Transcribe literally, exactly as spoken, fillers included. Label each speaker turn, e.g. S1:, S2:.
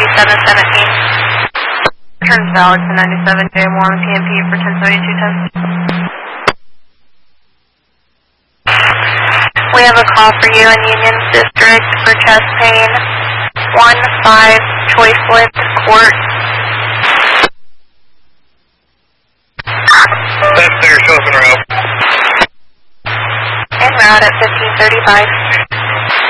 S1: ninety-seven seventeen. Turns valid to ninety-seven J one P M P for ten seventy-two test. We have a call for you in Union District for chest pain. one five Choiceless Court.
S2: That's there, show up in route.
S1: En route at fifteen thirty-five.